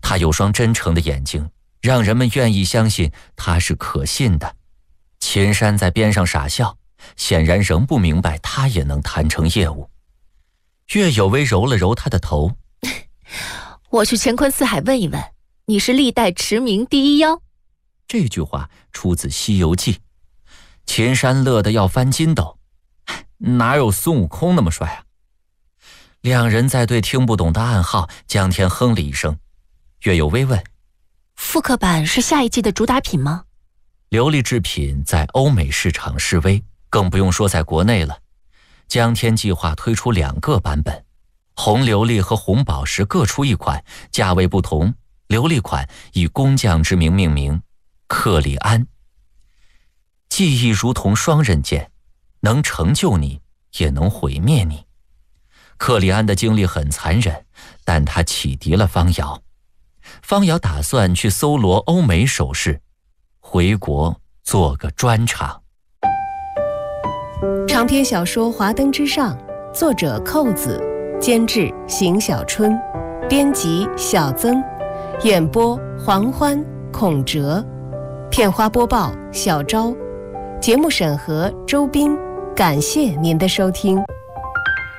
他有双真诚的眼睛，让人们愿意相信他是可信的。秦山在边上傻笑，显然仍不明白他也能谈成业务。岳有为揉了揉他的头， 我去乾坤四海问一问，你是历代驰名第一妖。 这句话出自《西游记》。秦山乐得要翻筋斗，哪有孙悟空那么帅啊？两人在对听不懂的暗号，江天哼了一声。岳有为问， 复刻版是下一季的主打品吗？ 琉璃制品在欧美市场示威，更不用说在国内了。江天计划推出2个版本，红琉璃和红宝石各出一款，价位不同。琉璃款以工匠之名命名，克里安。记忆如同双刃剑，能成就你，也能毁灭你。克里安的经历很残忍，但他启迪了方瑶。方瑶打算去搜罗欧美首饰，回国做个专场。 长篇小说《华灯之上》，作者寇子，监制邢小春，编辑小曾，演播黄欢、孔哲，片花播报小昭，节目审核周斌。感谢您的收听。